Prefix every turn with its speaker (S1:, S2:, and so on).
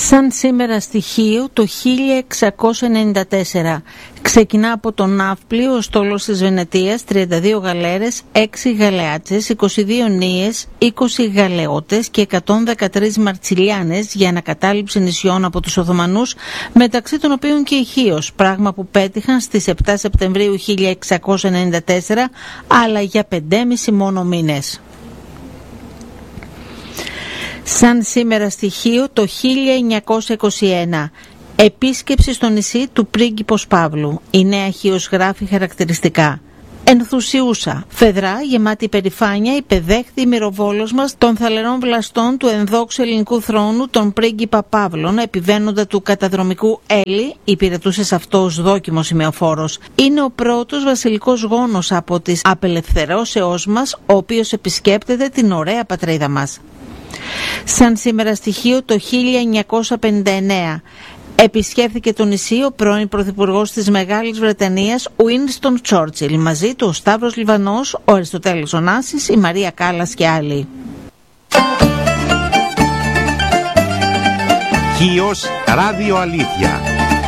S1: Σαν σήμερα στοιχείο το 1694 ξεκινά από το ναύπλιο ο στόλος της Βενετίας, 32 γαλέρες, 6 γαλεάτσες, 22 νύες, 20 γαλεώτες και 113 μαρτσιλιάνες για ανακατάληψη νησιών από τους Οθωμανούς, μεταξύ των οποίων και η Χίος, πράγμα που πέτυχαν στις 7 Σεπτεμβρίου 1694, αλλά για 5,5 μόνο μήνες. Σαν σήμερα στοιχείο το 1921 επίσκεψη στο νησί του πρίγκιπος Παύλου. Η νέα Χίος γράφει χαρακτηριστικά: ενθουσιούσα, φεδρά, γεμάτη υπερηφάνεια, υπεδέχθη η μυροβόλος μας των θαλερών βλαστών του ενδόξου ελληνικού θρόνου, τον πρίγκιπα Παύλων, επιβαίνοντα του καταδρομικού Έλλη, υπηρετούσε σε αυτό ως δόκιμος σημεοφόρος. Είναι ο πρώτος βασιλικός γόνος από τις απελευθερώσεώς μας, ο οποίος επισκέπτεται την ωραία πατρίδα μας. Σαν σήμερα στοιχείο το 1959 επισκέφθηκε το νησί ο πρώην πρωθυπουργός της Μεγάλης Βρετανίας Winston Churchill, μαζί του ο Σταύρος Λιβανός, ο Αριστοτέλης Ωνάσης, η Μαρία Κάλλας και άλλοι.
S2: Χίος Ράδιο Αλήθεια.